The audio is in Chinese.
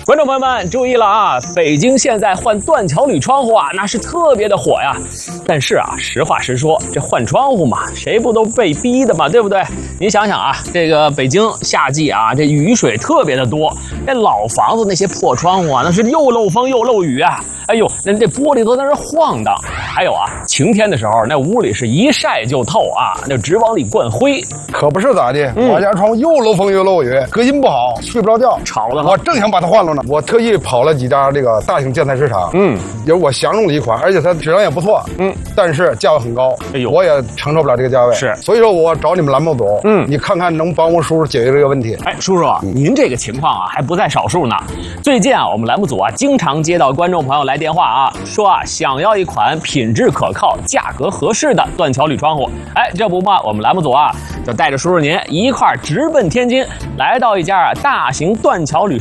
观众朋友们注意了啊！北京现在换断桥铝窗户啊，那是特别的火呀。但是啊，实话实说，这换窗户嘛，谁不都被逼的嘛，对不对？您想想啊，这个北京夏季啊，这雨水特别的多，这老房子那些破窗户啊，那是又漏风又漏雨啊。哎呦，那这玻璃都在那晃荡。还有啊，晴天的时候，那屋里是一晒就透啊，那直往里灌灰。 可不是咋的，我家窗户又漏风又漏雨，隔音不好，睡不着觉， 吵的。 我正想把它换了呢，我特意跑了几家这个大型建材市场，有我相中的一款，而且它质量也不错，但是价位很高，哎呦，我也承受不了这个价位， 是， 所以说我找你们栏目组，你看看能帮我叔叔解决这个问题。 哎，叔叔，您这个情况啊还不在少数呢。最近啊，我们栏目组啊经常接到观众朋友来电话啊，说啊想要一款品质可靠、价格合适的断桥铝窗户。哎，这不嘛，我们栏目组啊就带着叔叔您一块儿直奔天津，来到一家大型断桥铝